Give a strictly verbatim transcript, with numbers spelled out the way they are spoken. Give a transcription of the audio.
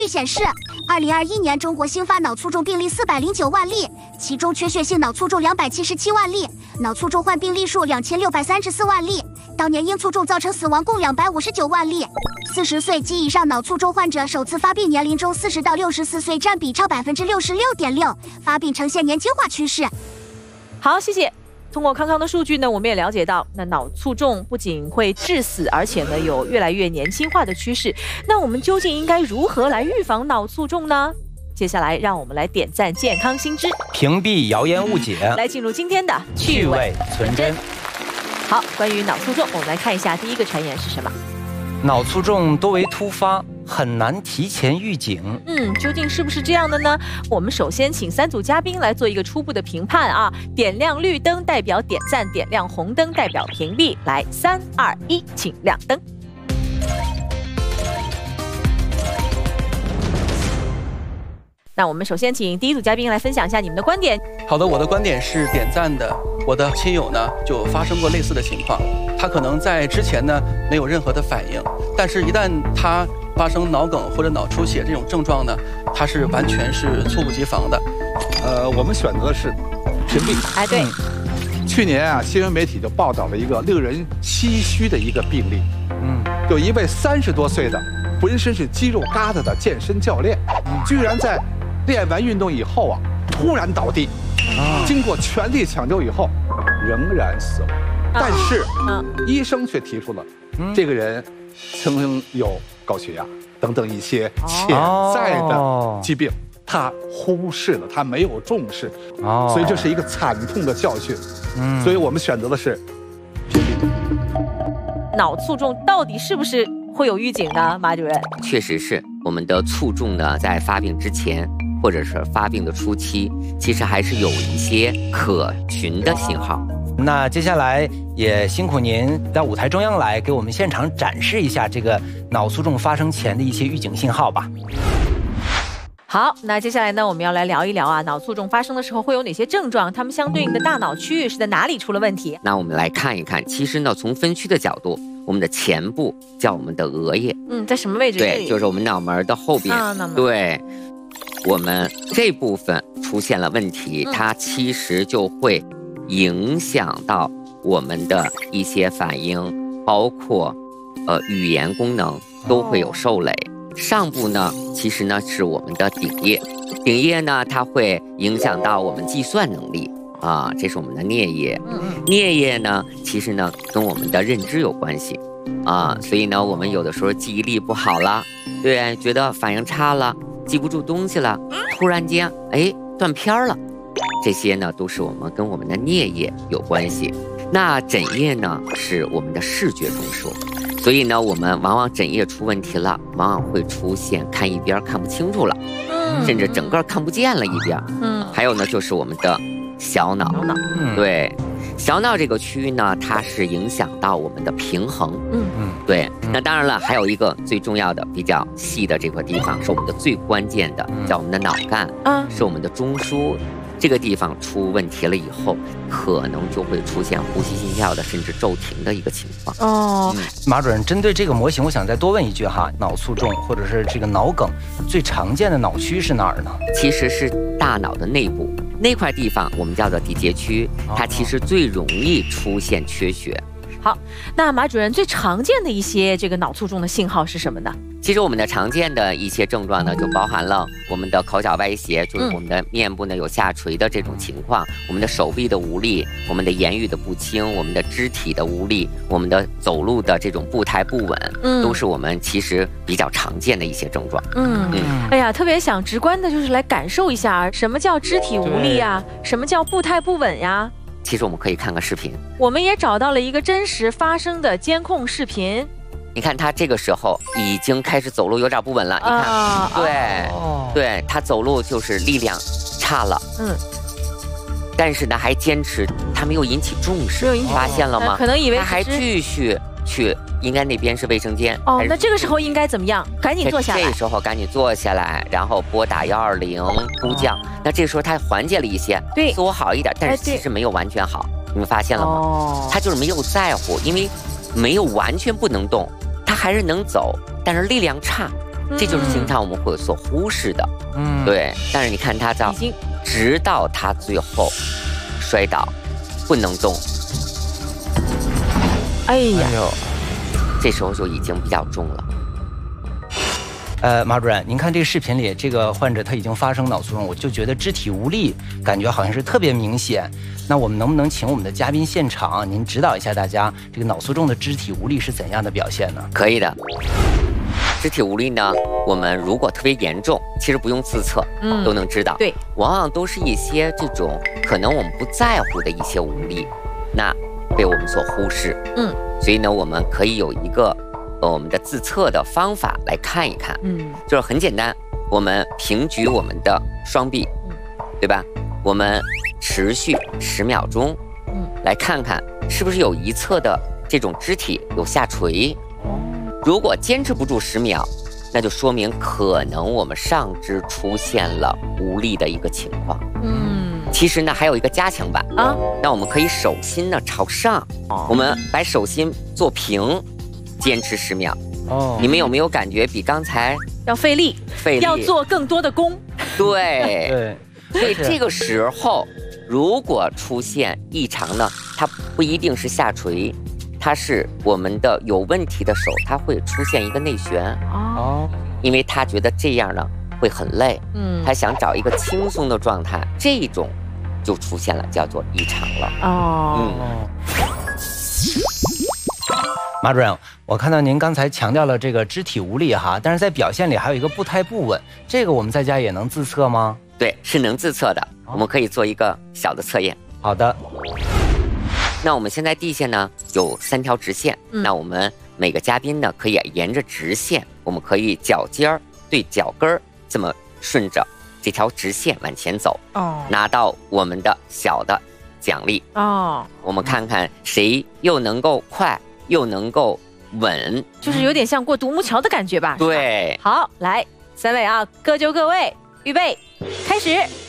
据显示，二零二一年中国新发脑卒中病例四百零九万例，其中缺血性脑卒中两百七十七万例，脑卒中患病例数两千六百三十四万例。当年因卒中造成死亡共两百五十九万例。四十岁及以上脑卒中患者首次发病年龄中，四十到六十四岁占比超百分之六十六点六，发病呈现年轻化趋势。 好，谢谢。通过康康的数据呢，我们也了解到，那脑卒中不仅会致死，而且呢有越来越年轻化的趋势。那我们究竟应该如何来预防脑卒中呢？接下来让我们来点赞健康新知， 屏蔽谣言误解， 来进入今天的趣味存真。 好，关于脑卒中，我们来看一下第一个传言是什么。 脑卒中多为突发，很难提前预警。 嗯，究竟是不是这样的呢？我们首先请三组嘉宾来做一个初步的评判啊。点亮绿灯代表点赞，点亮红灯代表屏蔽。来，三二一，请亮灯。那我们首先请第一组嘉宾来分享一下你们的观点。 好的，我的观点是点赞的。我的亲友呢就发生过类似的情况，他可能在之前呢没有任何的反应，但是一旦他发生脑梗或者脑出血这种症状呢，他是完全是猝不及防的。 呃，我们选择的是屏蔽。 哎，对。 嗯、去年啊，新闻媒体就报道了一个令人唏嘘的一个病例。嗯，有一位三十多岁的浑身是肌肉疙瘩的健身教练，居然在练完运动以后啊，突然倒地。啊、经过全力抢救以后，仍然死亡。但是，啊、医生却提出了，嗯、这个人曾经有高血压等等一些潜在的疾病，哦、他忽视了，他没有重视，哦、所以这是一个惨痛的教训。嗯、所以我们选择的是屏蔽。 脑卒中到底是不是会有预警呢？马主任， 确实是，我们的卒中呢，在发病之前，或者是发病的初期，其实还是有一些可循的信号。 那接下来也辛苦您到舞台中央来，给我们现场展示一下这个脑卒中发生前的一些预警信号吧。 好，那接下来呢，我们要来聊一聊啊，脑卒中发生的时候会有哪些症状？它们相对应的大脑区域是在哪里出了问题？ 那我们来看一看，其实呢，从分区的角度，我们的前部叫我们的额叶， 嗯，在什么位置？ 对，就是我们脑门的后边。啊，对。我们这部分出现了问题，它其实就会影响到我们的一些反应，包括呃语言功能都会有受累。上部呢，其实呢是我们的顶叶，顶叶呢它会影响到我们计算能力啊，这是我们的颞叶。颞叶呢，其实呢跟我们的认知有关系啊，所以呢我们有的时候记忆力不好了，对，觉得反应差了。记不住东西了，突然间哎断片了，这些呢都是我们跟我们的颞叶有关系。那枕叶呢是我们的视觉中枢，所以呢我们往往枕叶出问题了，往往会出现看一边看不清楚了，嗯、甚至整个看不见了一边。嗯，还有呢就是我们的小脑，小脑，嗯、对。小脑这个区域呢，它是影响到我们的平衡。嗯嗯，对。那当然了，还有一个最重要的、比较细的这块地方，是我们的最关键的，叫我们的脑干，啊，是我们的中枢。这个地方出问题了以后，可能就会出现呼吸、心跳的，甚至骤停的一个情况。 哦，嗯、马主任，针对这个模型，我想再多问一句哈，脑卒中或者是这个脑梗，最常见的脑区是哪儿呢？ 其实是大脑的内部。那块地方我们叫做底节区，它其实最容易出现缺血。 好，那马主任最常见的一些这个脑卒中的信号是什么呢？ 其实我们的常见的一些症状呢，就包含了我们的口角歪斜，就是我们的面部呢有下垂的这种情况，嗯、我们的手臂的无力，我们的言语的不清，我们的肢体的无力，我们的走路的这种步态不稳，嗯、都是我们其实比较常见的一些症状。 嗯嗯，哎呀，特别想直观的就是来感受一下什么叫肢体无力呀，什么叫步态不稳呀。 其实我们可以看个视频， 我们也找到了一个真实发生的监控视频。 你看他这个时候已经开始走路有点不稳了，你看，啊、对，哦、对他走路就是力量差了，嗯，但是呢还坚持，他没有引起重视，你发现了吗？ 可能以为他还继续去，应该那边是卫生间。 哦，那这个时候应该怎么样？赶紧坐下来。 这时候赶紧坐下来，然后拨打幺二零呼叫。哦、那这时候他缓解了一些， 对， 自我好一点，但是其实没有完全好。你们发现了吗？哦，他就是没有在乎，因为没有完全不能动，他还是能走，但是力量差。 这就是经常我们会所忽视的。嗯，对。但是你看他到，直到他最后摔倒，不能动。 哎呀， 这时候就已经比较重了。 呃，马主任，您看这个视频里，这个患者他已经发生脑卒中，我就觉得肢体无力，感觉好像是特别明显。那我们能不能请我们的嘉宾现场，您指导一下大家，这个脑卒中的肢体无力是怎样的表现呢？ 可以的。肢体无力呢，我们如果特别严重，其实不用自测，嗯，都能知道。对，往往都是一些这种可能我们不在乎的一些无力，那被我们所忽视。嗯，所以呢，我们可以有一个。我们的自测的方法来看一看，嗯，就是很简单，我们平举我们的双臂，嗯，对吧？我们持续十秒钟，嗯，来看看是不是有一侧的这种肢体有下垂。如果坚持不住十秒，那就说明可能我们上肢出现了无力的一个情况。嗯，其实呢还有一个加强版啊，那我们可以手心呢朝上，我们把手心做平。坚持十秒哦，你们有没有感觉比刚才要费力？ 费力要做更多的功。 对对，所以这个时候如果出现异常呢，它不一定是下垂，它是我们的有问题的手，它会出现一个内旋哦，因为他觉得这样呢会很累，嗯，他想找一个轻松的状态，这种就出现了，叫做异常了哦，嗯。 马主任，我看到您刚才强调了这个肢体无力哈，但是在表现里还有一个步态不稳，这个我们在家也能自测吗？ 对，是能自测的，我们可以做一个小的测验。 好的。 那我们现在地下呢有三条直线，嗯、那我们每个嘉宾呢可以沿着直线，我们可以脚尖儿对脚跟儿这么顺着这条直线往前走，哦，拿到我们的小的奖励哦。我们看看谁又能够快。又能够稳， 就是有点像过独木桥的感觉吧？ 对， 好，来，三位啊，各就各位，预备，开始。